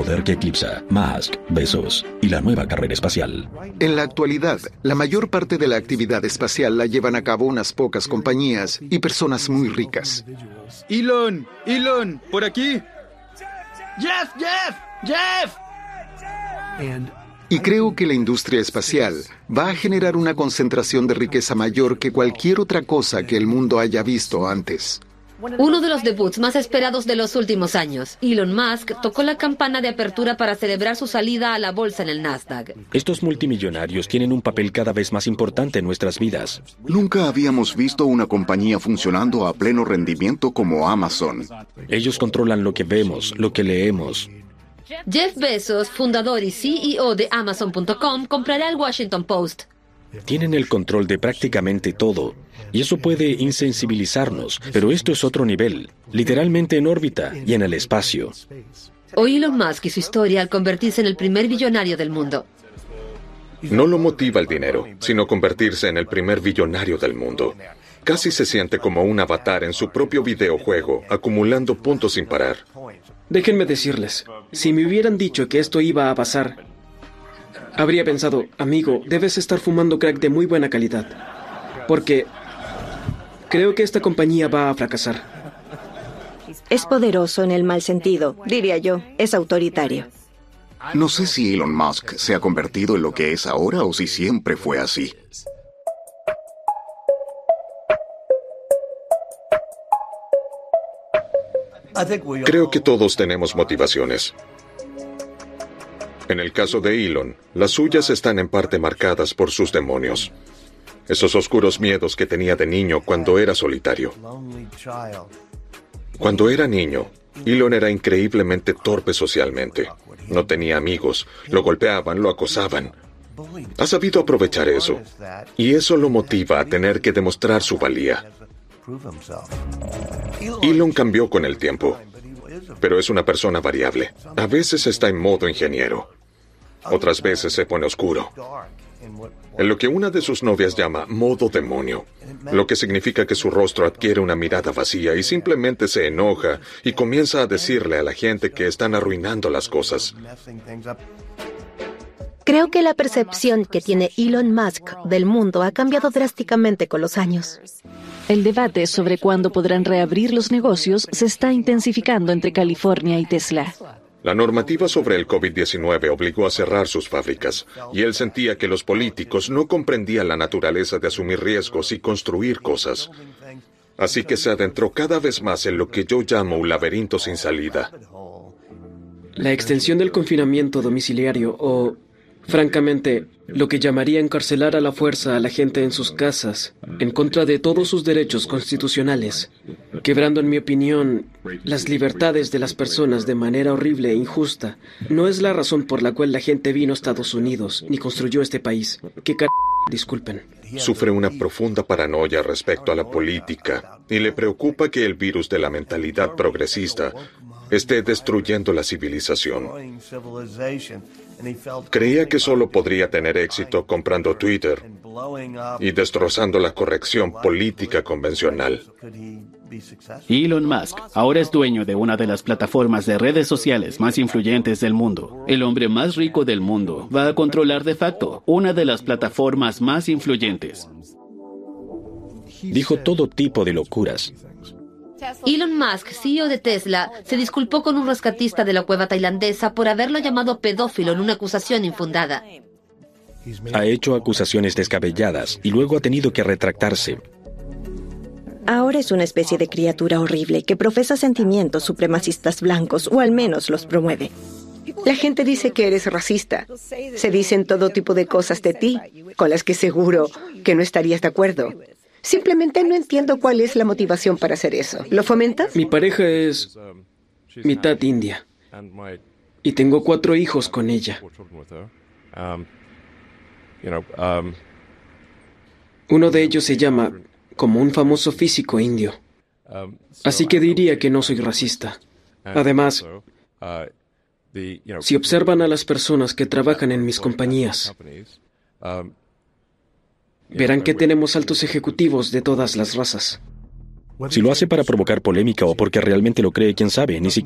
poder que eclipsa Musk, Bezos y la nueva carrera espacial. En la actualidad, la mayor parte de la actividad espacial la llevan a cabo unas pocas compañías y personas muy ricas. Elon, por aquí. Jeff. Y creo que la industria espacial va a generar una concentración de riqueza mayor que cualquier otra cosa que el mundo haya visto antes. Uno de los debuts más esperados de los últimos años, Elon Musk tocó la campana de apertura para celebrar su salida a la bolsa en el Nasdaq. Estos multimillonarios tienen un papel cada vez más importante en nuestras vidas. Nunca habíamos visto una compañía funcionando a pleno rendimiento como Amazon. Ellos controlan lo que vemos, lo que leemos. Jeff Bezos, fundador y CEO de Amazon.com, comprará el Washington Post. Tienen el control de prácticamente todo, y eso puede insensibilizarnos, pero esto es otro nivel, literalmente en órbita y en el espacio. Hoy Elon Musk y su historia al convertirse en el primer billonario del mundo. No lo motiva el dinero, sino convertirse en el primer billonario del mundo. Casi se siente como un avatar en su propio videojuego, acumulando puntos sin parar. Déjenme decirles, si me hubieran dicho que esto iba a pasar, habría pensado, amigo, debes estar fumando crack de muy buena calidad, porque creo que esta compañía va a fracasar. Es poderoso en el mal sentido, diría yo, es autoritario. No sé si Elon Musk se ha convertido en lo que es ahora o si siempre fue así. Creo que todos tenemos motivaciones. En el caso de Elon, las suyas están en parte marcadas por sus demonios. Esos oscuros miedos que tenía de niño cuando era solitario. Cuando era niño, Elon era increíblemente torpe socialmente. No tenía amigos, lo golpeaban, lo acosaban. Ha sabido aprovechar eso, y eso lo motiva a tener que demostrar su valía. Elon cambió con el tiempo, pero es una persona variable. A veces está en modo ingeniero, otras veces se pone oscuro, en lo que una de sus novias llama modo demonio, lo que significa que su rostro adquiere una mirada vacía y simplemente se enoja y comienza a decirle a la gente que están arruinando las cosas. Creo que la percepción que tiene Elon Musk del mundo ha cambiado drásticamente con los años. El debate sobre cuándo podrán reabrir los negocios se está intensificando entre California y Tesla. La normativa sobre el COVID-19 obligó a cerrar sus fábricas, y él sentía que los políticos no comprendían la naturaleza de asumir riesgos y construir cosas. Así que se adentró cada vez más en lo que yo llamo un laberinto sin salida. La extensión del confinamiento domiciliario o, francamente, lo que llamaría encarcelar a la fuerza a la gente en sus casas, en contra de todos sus derechos constitucionales, quebrando, en mi opinión, las libertades de las personas de manera horrible e injusta, no es la razón por la cual la gente vino a Estados Unidos ni construyó este país. Disculpen. Sufre una profunda paranoia respecto a la política y le preocupa que el virus de la mentalidad progresista esté destruyendo la civilización. Creía que solo podría tener éxito comprando Twitter y destrozando la corrección política convencional. Elon Musk ahora es dueño de una de las plataformas de redes sociales más influyentes del mundo. El hombre más rico del mundo va a controlar de facto una de las plataformas más influyentes. Dijo todo tipo de locuras. Elon Musk, CEO de Tesla, se disculpó con un rescatista de la cueva tailandesa por haberlo llamado pedófilo en una acusación infundada. Ha hecho acusaciones descabelladas y luego ha tenido que retractarse. Ahora es una especie de criatura horrible que profesa sentimientos supremacistas blancos, o al menos los promueve. La gente dice que eres racista. Se dicen todo tipo de cosas de ti, con las que seguro que no estarías de acuerdo. Simplemente no entiendo cuál es la motivación para hacer eso. ¿Lo fomentas? Mi pareja es mitad india y tengo 4 hijos con ella. Uno de ellos se llama como un famoso físico indio. Así que diría que no soy racista. Además, si observan a las personas que trabajan en mis compañías, verán que tenemos altos ejecutivos de todas las razas. Si lo hace para provocar polémica o porque realmente lo cree, quién sabe, ni siquiera